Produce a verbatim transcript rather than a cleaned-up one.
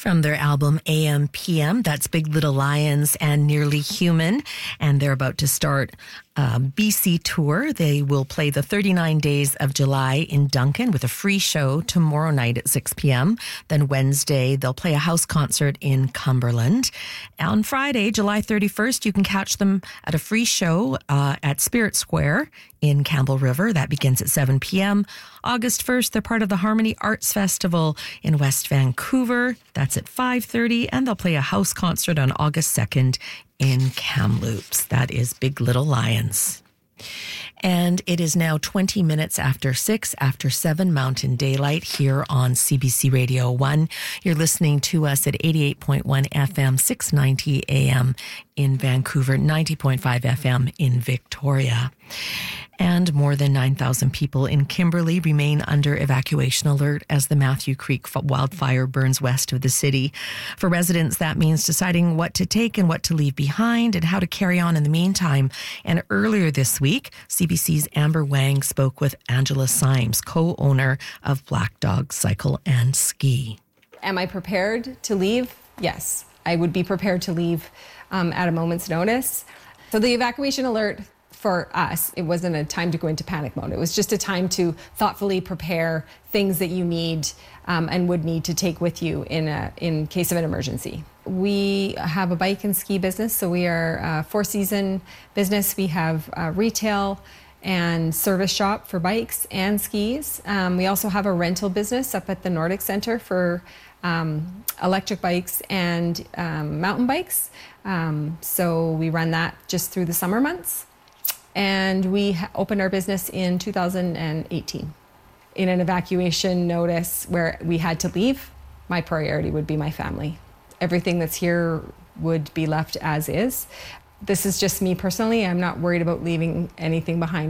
From their album A M P M, that's Big Little Lions and Nearly Human. And they're about to start a B C tour. They will play the thirty-nine days of July in Duncan with a free show tomorrow night at six p.m. Then Wednesday, they'll play a house concert in Cumberland. On Friday, July thirty-first, you can catch them at a free show uh, at Spirit Square in Campbell River. That begins at seven p.m. August first, they're part of the Harmony Arts Festival in West Vancouver. That's at five thirty, and they'll play a house concert on August second in Kamloops. That is Big Little Lions. And it is now twenty minutes after six, after seven Mountain Daylight here on C B C Radio one. You're listening to us at eighty-eight point one F M, six ninety A M in Vancouver, ninety point five F M in Victoria. And more than nine thousand people in Kimberley remain under evacuation alert as the Matthew Creek wildfire burns west of the city. For residents, that means deciding what to take and what to leave behind and how to carry on in the meantime. And earlier this week, C B C's Amber Wang spoke with Angela Symes, co-owner of Black Dog Cycle and Ski. Am I prepared to leave? Yes, I would be prepared to leave um, at a moment's notice. So the evacuation alert for us, it wasn't a time to go into panic mode. It was just a time to thoughtfully prepare things that you need um, and would need to take with you in a, in case of an emergency. We have a bike and ski business, so we are a four-season business. We have a retail and service shop for bikes and skis. Um, we also have a rental business up at the Nordic Centre for um, electric bikes and um, mountain bikes. Um, so we run that just through the summer months. And we ha- opened our business in two thousand eighteen. In an evacuation notice where we had to leave, my priority would be my family. Everything that's here would be left as is. This is just me personally. I'm not worried about leaving anything behind.